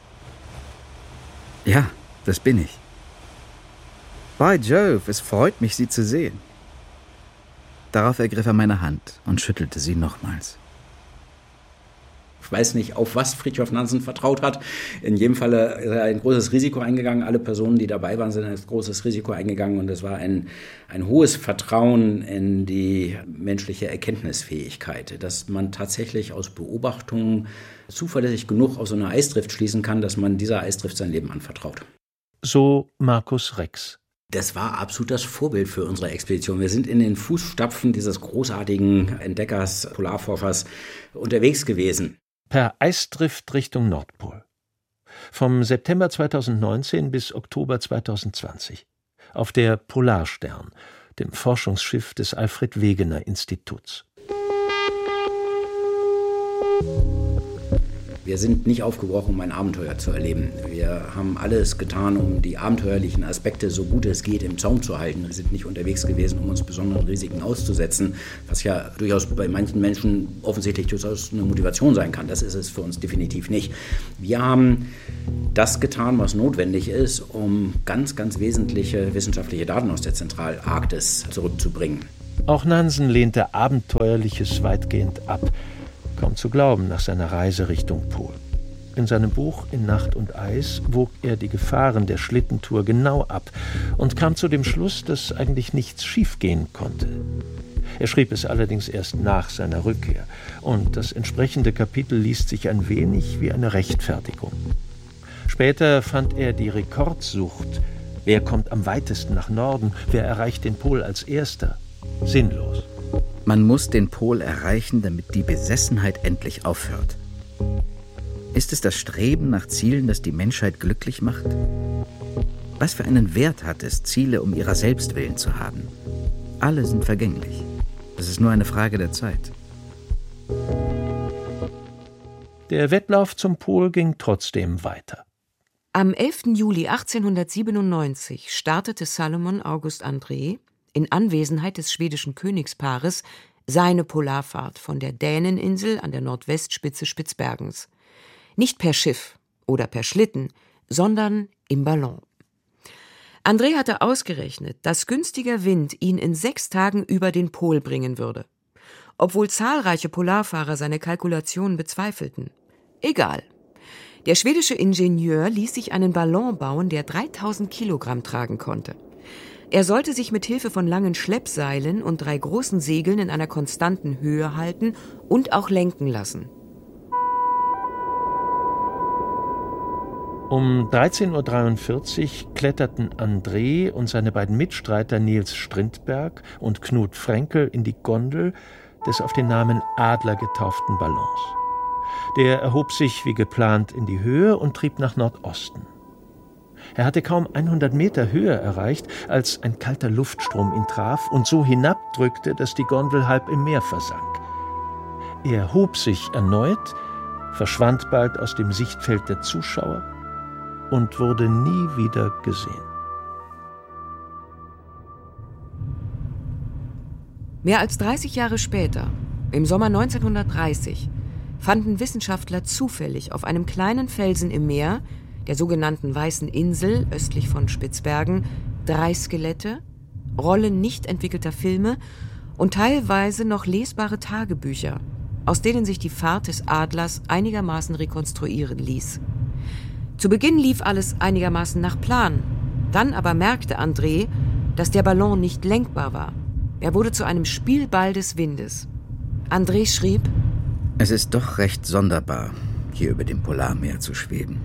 »Ja, das bin ich.« »By Jove, es freut mich, Sie zu sehen.« Darauf ergriff er meine Hand und schüttelte sie nochmals. Ich weiß nicht, auf was Fridtjof Nansen vertraut hat. In jedem Falle ist er ein großes Risiko eingegangen. Alle Personen, die dabei waren, sind ein großes Risiko eingegangen. Und es war ein, ein hohes Vertrauen in die menschliche Erkenntnisfähigkeit, dass man tatsächlich aus Beobachtungen zuverlässig genug aus so einer Eisdrift schließen kann, dass man dieser Eisdrift sein Leben anvertraut. So Markus Rex. Das war absolut das Vorbild für unsere Expedition. Wir sind in den Fußstapfen dieses großartigen Entdeckers, Polarforschers unterwegs gewesen. Per Eisdrift Richtung Nordpol. Vom September zweitausendneunzehn bis Oktober zweitausendzwanzig. Auf der Polarstern, dem Forschungsschiff des Alfred Wegener Instituts. Wir sind nicht aufgebrochen, um ein Abenteuer zu erleben. Wir haben alles getan, um die abenteuerlichen Aspekte so gut es geht im Zaum zu halten. Wir sind nicht unterwegs gewesen, um uns besonderen Risiken auszusetzen, was ja durchaus bei manchen Menschen offensichtlich durchaus eine Motivation sein kann. Das ist es für uns definitiv nicht. Wir haben das getan, was notwendig ist, um ganz, ganz wesentliche wissenschaftliche Daten aus der Zentralarktis zurückzubringen. Auch Nansen lehnte Abenteuerliches weitgehend ab. Kaum zu glauben nach seiner Reise Richtung Pol. In seinem Buch »In Nacht und Eis« wog er die Gefahren der Schlittentour genau ab und kam zu dem Schluss, dass eigentlich nichts schiefgehen konnte. Er schrieb es allerdings erst nach seiner Rückkehr, und das entsprechende Kapitel liest sich ein wenig wie eine Rechtfertigung. Später fand er die Rekordsucht, wer kommt am weitesten nach Norden, wer erreicht den Pol als Erster, sinnlos. Man muss den Pol erreichen, damit die Besessenheit endlich aufhört. Ist es das Streben nach Zielen, das die Menschheit glücklich macht? Was für einen Wert hat es, Ziele um ihrer selbst willen zu haben? Alle sind vergänglich. Es ist nur eine Frage der Zeit. Der Wettlauf zum Pol ging trotzdem weiter. Am elften Juli achtzehnhundertsiebenundneunzig startete Salomon August André in Anwesenheit des schwedischen Königspaares seine Polarfahrt von der Däneninsel an der Nordwestspitze Spitzbergens. Nicht per Schiff oder per Schlitten, sondern im Ballon. André hatte ausgerechnet, dass günstiger Wind ihn in sechs Tagen über den Pol bringen würde. Obwohl zahlreiche Polarfahrer seine Kalkulationen bezweifelten. Egal. Der schwedische Ingenieur ließ sich einen Ballon bauen, der dreitausend Kilogramm tragen konnte. Er sollte sich mit Hilfe von langen Schleppseilen und drei großen Segeln in einer konstanten Höhe halten und auch lenken lassen. Um dreizehn Uhr dreiundvierzig kletterten André und seine beiden Mitstreiter Niels Strindberg und Knut Frenkel in die Gondel des auf den Namen Adler getauften Ballons. Der erhob sich wie geplant in die Höhe und trieb nach Nordosten. Er hatte kaum hundert Meter Höhe erreicht, als ein kalter Luftstrom ihn traf und so hinabdrückte, dass die Gondel halb im Meer versank. Er hob sich erneut, verschwand bald aus dem Sichtfeld der Zuschauer und wurde nie wieder gesehen. Mehr als dreißig Jahre später, im Sommer neunzehnhundertdreißig, fanden Wissenschaftler zufällig auf einem kleinen Felsen im Meer, der sogenannten Weißen Insel östlich von Spitzbergen, drei Skelette, Rollen nicht entwickelter Filme und teilweise noch lesbare Tagebücher, aus denen sich die Fahrt des Adlers einigermaßen rekonstruieren ließ. Zu Beginn lief alles einigermaßen nach Plan. Dann aber merkte André, dass der Ballon nicht lenkbar war. Er wurde zu einem Spielball des Windes. André schrieb: Es ist doch recht sonderbar, hier über dem Polarmeer zu schweben.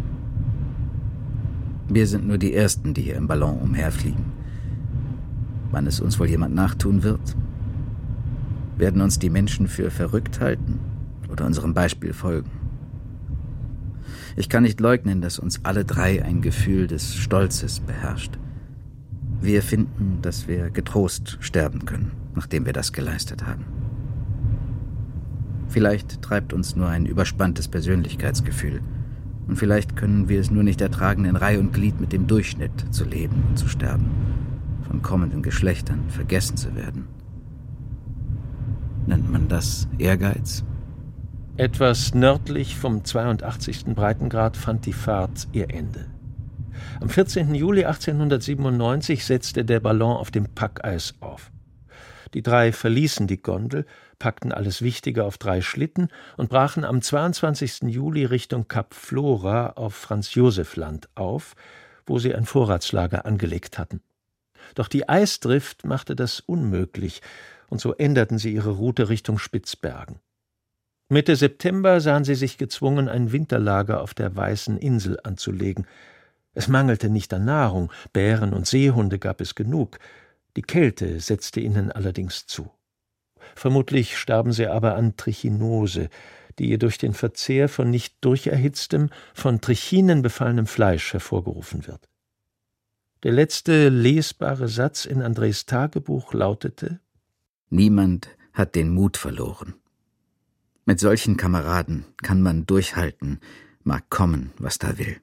Wir sind nur die Ersten, die hier im Ballon umherfliegen. Wann es uns wohl jemand nachtun wird? Werden uns die Menschen für verrückt halten oder unserem Beispiel folgen? Ich kann nicht leugnen, dass uns alle drei ein Gefühl des Stolzes beherrscht. Wir finden, dass wir getrost sterben können, nachdem wir das geleistet haben. Vielleicht treibt uns nur ein überspanntes Persönlichkeitsgefühl. Und vielleicht können wir es nur nicht ertragen, in Reih und Glied mit dem Durchschnitt zu leben und zu sterben, von kommenden Geschlechtern vergessen zu werden. Nennt man das Ehrgeiz? Etwas nördlich vom zweiundachtzigsten Breitengrad fand die Fahrt ihr Ende. Am vierzehnten Juli achtzehnhundertsiebenundneunzig setzte der Ballon auf dem Packeis auf. Die drei verließen die Gondel, packten alles Wichtige auf drei Schlitten und brachen am zweiundzwanzigsten Juli Richtung Kap Flora auf Franz-Josef-Land auf, wo sie ein Vorratslager angelegt hatten. Doch die Eisdrift machte das unmöglich, und so änderten sie ihre Route Richtung Spitzbergen. Mitte September sahen sie sich gezwungen, ein Winterlager auf der Weißen Insel anzulegen. Es mangelte nicht an Nahrung, Bären und Seehunde gab es genug. Die Kälte setzte ihnen allerdings zu. Vermutlich starben sie aber an Trichinose, die ihr durch den Verzehr von nicht durcherhitztem, von Trichinen befallenem Fleisch hervorgerufen wird. Der letzte lesbare Satz in Andrés Tagebuch lautete: Niemand hat den Mut verloren. Mit solchen Kameraden kann man durchhalten, mag kommen, was da will.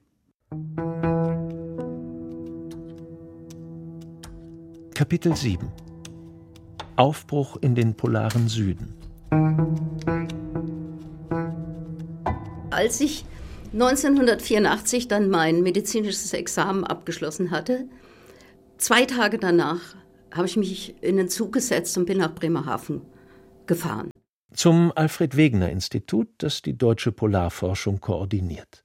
Kapitel sieben. Aufbruch in den polaren Süden. Als ich neunzehnhundertvierundachtzig dann mein medizinisches Examen abgeschlossen hatte, zwei Tage danach habe ich mich in den Zug gesetzt und bin nach Bremerhaven gefahren. Zum Alfred-Wegener-Institut, das die deutsche Polarforschung koordiniert.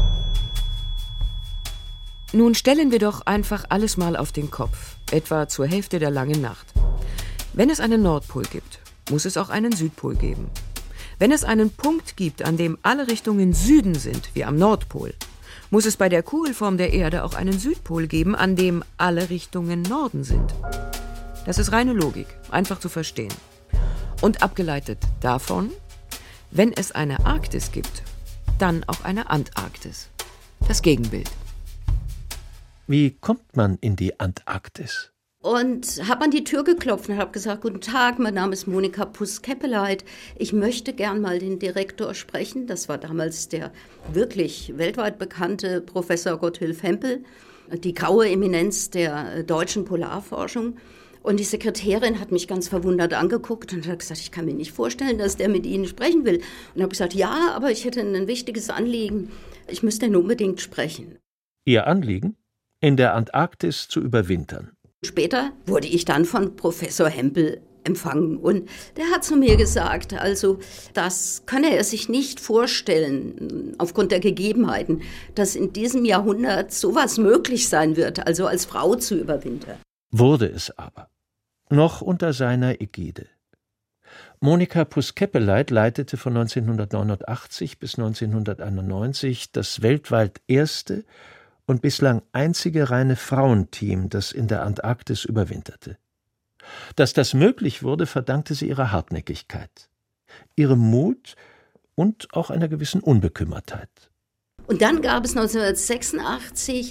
Nun stellen wir doch einfach alles mal auf den Kopf, etwa zur Hälfte der langen Nacht. Wenn es einen Nordpol gibt, muss es auch einen Südpol geben. Wenn es einen Punkt gibt, an dem alle Richtungen Süden sind, wie am Nordpol, muss es bei der Kugelform der Erde auch einen Südpol geben, an dem alle Richtungen Norden sind. Das ist reine Logik, einfach zu verstehen. Und abgeleitet davon, wenn es eine Arktis gibt, dann auch eine Antarktis. Das Gegenbild. Wie kommt man in die Antarktis? Und habe an die Tür geklopft und habe gesagt: Guten Tag, mein Name ist Monika Puss-Keppeleit. Ich möchte gern mal den Direktor sprechen. Das war damals der wirklich weltweit bekannte Professor Gotthilf Hempel, die graue Eminenz der deutschen Polarforschung. Und die Sekretärin hat mich ganz verwundert angeguckt und hat gesagt, ich kann mir nicht vorstellen, dass der mit Ihnen sprechen will. Und habe gesagt, ja, aber ich hätte ein wichtiges Anliegen. Ich müsste ihn unbedingt sprechen. Ihr Anliegen? In der Antarktis zu überwintern. Später wurde ich dann von Professor Hempel empfangen und der hat zu mir gesagt, also das könne er sich nicht vorstellen, aufgrund der Gegebenheiten, dass in diesem Jahrhundert sowas möglich sein wird, also als Frau zu überwintern. Wurde es aber. Noch unter seiner Ägide. Monika Puss-Keppeleit leitete von neunzehnhundertneunundachtzig bis neunzehnhunderteinundneunzig das weltweit erste und bislang einzige reine Frauenteam, das in der Antarktis überwinterte. Dass das möglich wurde, verdankte sie ihrer Hartnäckigkeit, ihrem Mut und auch einer gewissen Unbekümmertheit. Und dann gab es neunzehnhundertsechsundachtzig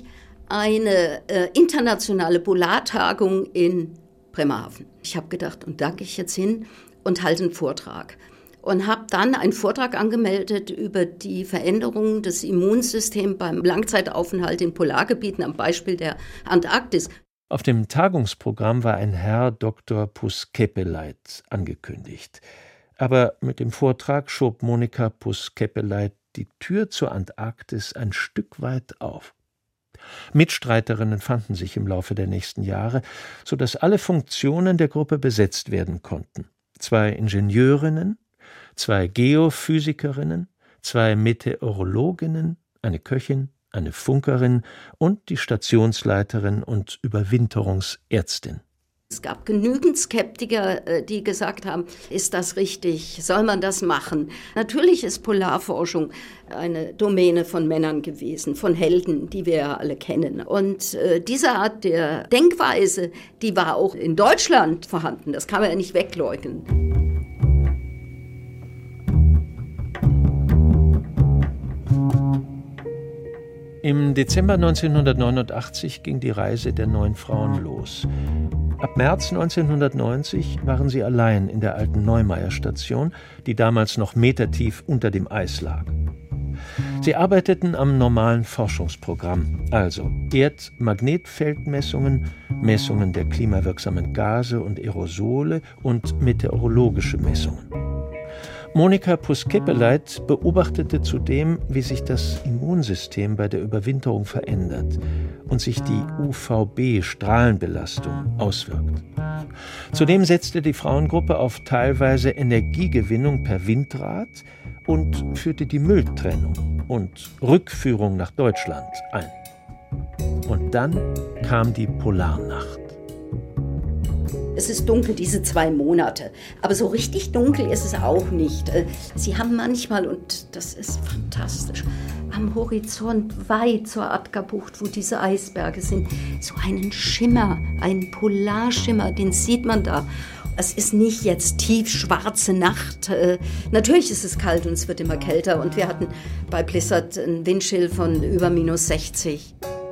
eine äh, internationale Polartagung in Bremerhaven. Ich habe gedacht, und da gehe ich jetzt hin und halte einen Vortrag. Und habe dann einen Vortrag angemeldet über die Veränderungen des Immunsystems beim Langzeitaufenthalt in Polargebieten am Beispiel der Antarktis. Auf dem Tagungsprogramm war ein Herr Doktor Puss-Kepeleit angekündigt. Aber mit dem Vortrag schob Monika Puss-Kepeleit die Tür zur Antarktis ein Stück weit auf. Mitstreiterinnen fanden sich im Laufe der nächsten Jahre, sodass alle Funktionen der Gruppe besetzt werden konnten. Zwei Ingenieurinnen, zwei Geophysikerinnen, zwei Meteorologinnen, eine Köchin, eine Funkerin und die Stationsleiterin und Überwinterungsärztin. Es gab genügend Skeptiker, die gesagt haben, ist das richtig, soll man das machen? Natürlich ist Polarforschung eine Domäne von Männern gewesen, von Helden, die wir ja alle kennen. Und äh, diese Art der Denkweise, die war auch in Deutschland vorhanden, das kann man ja nicht wegleugnen. Im Dezember neunzehnhundertneunundachtzig ging die Reise der neun Frauen los. Ab März neunzehnhundertneunzig waren sie allein in der alten Neumeier-Station, die damals noch metertief unter dem Eis lag. Sie arbeiteten am normalen Forschungsprogramm, also Erdmagnetfeldmessungen, Messungen der klimawirksamen Gase und Aerosole und meteorologische Messungen. Monika Puss-Kepeleit beobachtete zudem, wie sich das Immunsystem bei der Überwinterung verändert und sich die U V B-Strahlenbelastung auswirkt. Zudem setzte die Frauengruppe auf teilweise Energiegewinnung per Windrad und führte die Mülltrennung und Rückführung nach Deutschland ein. Und dann kam die Polarnacht. Es ist dunkel, diese zwei Monate. Aber so richtig dunkel ist es auch nicht. Sie haben manchmal, und das ist fantastisch, am Horizont weit zur Abgabucht, wo diese Eisberge sind, so einen Schimmer, einen Polarschimmer, den sieht man da. Es ist nicht jetzt tiefschwarze Nacht. Natürlich ist es kalt und es wird immer kälter. Und wir hatten bei Blizzard einen Windchill von über minus sechzig.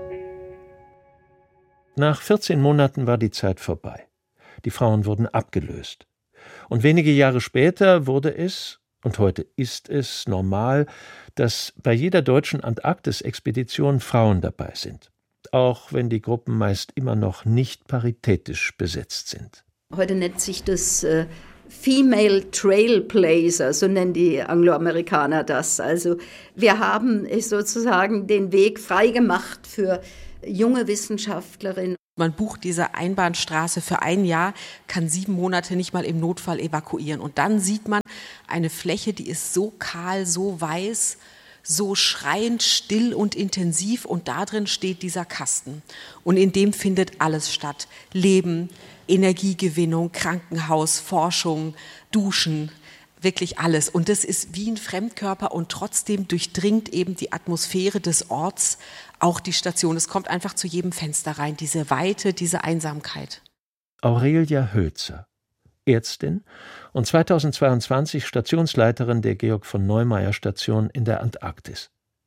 Nach vierzehn Monaten war die Zeit vorbei. Die Frauen wurden abgelöst. Und wenige Jahre später wurde es, und heute ist es, normal, dass bei jeder deutschen Antarktis-Expedition Frauen dabei sind. Auch wenn die Gruppen meist immer noch nicht paritätisch besetzt sind. Heute nennt sich das äh, Female Trailblazer, so nennen die Angloamerikaner das. Also wir haben sozusagen den Weg freigemacht für junge Wissenschaftlerinnen. Man bucht diese Einbahnstraße für ein Jahr, kann sieben Monate nicht mal im Notfall evakuieren. Und dann sieht man eine Fläche, die ist so kahl, so weiß, so schreiend still und intensiv. Und da drin steht dieser Kasten. Und in dem findet alles statt. Leben, Energiegewinnung, Krankenhaus, Forschung, Duschen, wirklich alles. Und das ist wie ein Fremdkörper und trotzdem durchdringt eben die Atmosphäre des Orts auch die Station. Es kommt einfach zu jedem Fenster rein, diese Weite, diese Einsamkeit. Aurelia Hölzer, Ärztin und zweitausendzweiundzwanzig Stationsleiterin der Georg von Neumeier Station in der Antarktis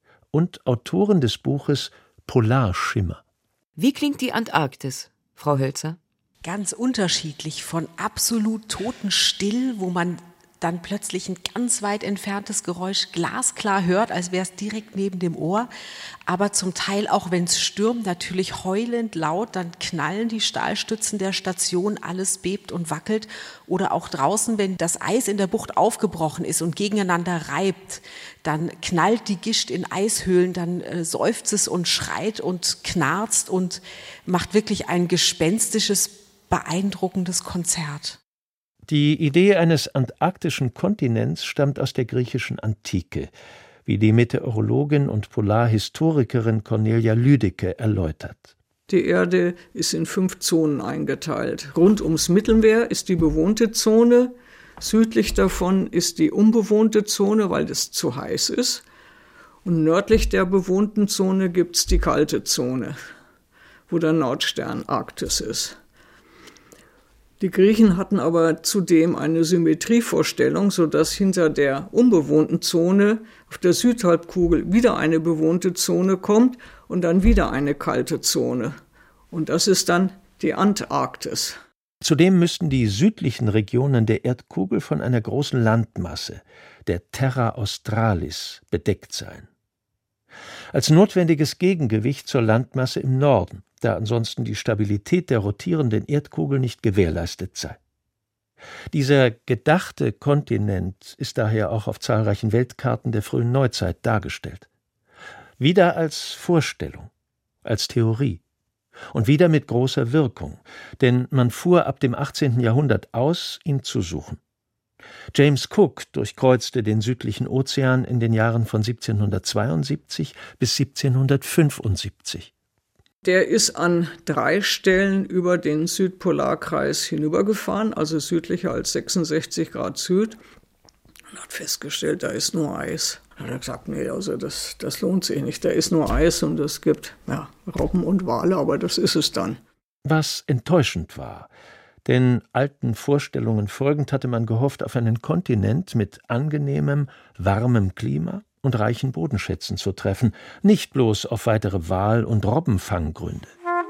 und Autorin des Buches Polarschimmer. Wie klingt die Antarktis, Frau Hölzer? Ganz unterschiedlich, von absolut totenstill, wo man dann plötzlich ein ganz weit entferntes Geräusch glasklar hört, als wäre es direkt neben dem Ohr. Aber zum Teil auch, wenn es stürmt, natürlich heulend laut, dann knallen die Stahlstützen der Station, alles bebt und wackelt. Oder auch draußen, wenn das Eis in der Bucht aufgebrochen ist und gegeneinander reibt, dann knallt die Gischt in Eishöhlen, dann äh, seufzt es und schreit und knarzt und macht wirklich ein gespenstisches, beeindruckendes Konzert. Die Idee eines antarktischen Kontinents stammt aus der griechischen Antike, wie die Meteorologin und Polarhistorikerin Cornelia Lüdecke erläutert. Die Erde ist in fünf Zonen eingeteilt. Rund ums Mittelmeer ist die bewohnte Zone, südlich davon ist die unbewohnte Zone, weil es zu heiß ist. Und nördlich der bewohnten Zone gibt es die kalte Zone, wo der Nordstern Arktis ist. Die Griechen hatten aber zudem eine Symmetrievorstellung, sodass hinter der unbewohnten Zone auf der Südhalbkugel wieder eine bewohnte Zone kommt und dann wieder eine kalte Zone. Und das ist dann die Antarktis. Zudem müssten die südlichen Regionen der Erdkugel von einer großen Landmasse, der Terra Australis, bedeckt sein. Als notwendiges Gegengewicht zur Landmasse im Norden, da ansonsten die Stabilität der rotierenden Erdkugel nicht gewährleistet sei. Dieser gedachte Kontinent ist daher auch auf zahlreichen Weltkarten der frühen Neuzeit dargestellt. Wieder als Vorstellung, als Theorie und wieder mit großer Wirkung, denn man fuhr ab dem achtzehnten Jahrhundert aus, ihn zu suchen. James Cook durchkreuzte den südlichen Ozean in den Jahren von siebzehnhundertzweiundsiebzig bis siebzehnhundertfünfundsiebzig. Der ist an drei Stellen über den Südpolarkreis hinübergefahren, also südlicher als sechsundsechzig Grad Süd, und hat festgestellt, da ist nur Eis. Dann hat er gesagt, nee, also das, das lohnt sich nicht, da ist nur Eis und es gibt ja, Robben und Wale, aber das ist es dann. Was enttäuschend war, denn alten Vorstellungen folgend hatte man gehofft auf einen Kontinent mit angenehmem, warmem Klima und reichen Bodenschätzen zu treffen, nicht bloß auf weitere Wal- und Robbenfanggründe.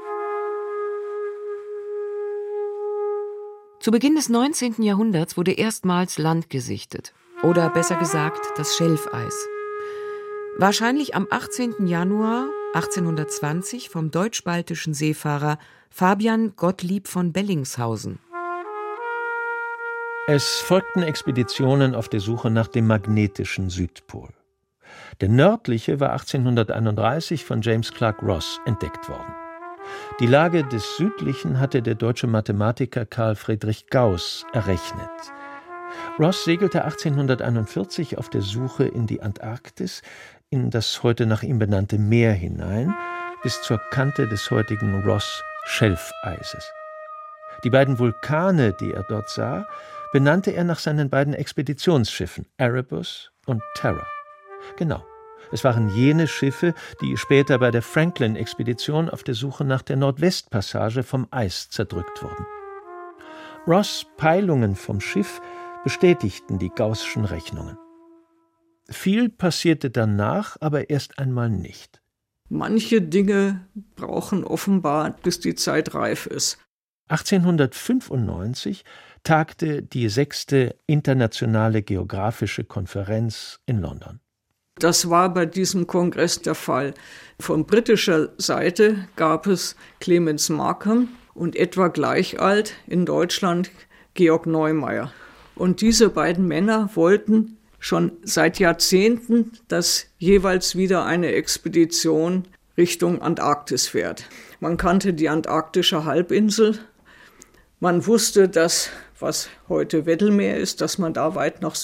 Zu Beginn des neunzehnten Jahrhunderts wurde erstmals Land gesichtet. Oder besser gesagt, das Schelfeis. Wahrscheinlich am achtzehnten Januar achtzehnhundertzwanzig vom deutsch-baltischen Seefahrer Fabian Gottlieb von Bellingshausen. Es folgten Expeditionen auf der Suche nach dem magnetischen Südpol. Der nördliche war achtzehnhunderteinunddreißig von James Clark Ross entdeckt worden. Die Lage des südlichen hatte der deutsche Mathematiker Carl Friedrich Gauß errechnet. Ross segelte achtzehnhunderteinundvierzig auf der Suche in die Antarktis, in das heute nach ihm benannte Meer hinein, bis zur Kante des heutigen Ross-Schelfeises. Die beiden Vulkane, die er dort sah, benannte er nach seinen beiden Expeditionsschiffen Erebus und Terror. Genau, es waren jene Schiffe, die später bei der Franklin-Expedition auf der Suche nach der Nordwestpassage vom Eis zerdrückt wurden. Ross' Peilungen vom Schiff bestätigten die Gaußschen Rechnungen. Viel passierte danach aber erst einmal nicht. Manche Dinge brauchen offenbar, bis die Zeit reif ist. achtzehnhundertfünfundneunzig tagte die sechste Internationale Geographische Konferenz in London. Das war bei diesem Kongress der Fall. Von britischer Seite gab es Clemens Markham und etwa gleich alt in Deutschland Georg Neumeier. Und diese beiden Männer wollten schon seit Jahrzehnten, dass jeweils wieder eine Expedition Richtung Antarktis fährt. Man kannte die antarktische Halbinsel. Man wusste, dass, was heute Weddellmeer ist, dass man da weit nach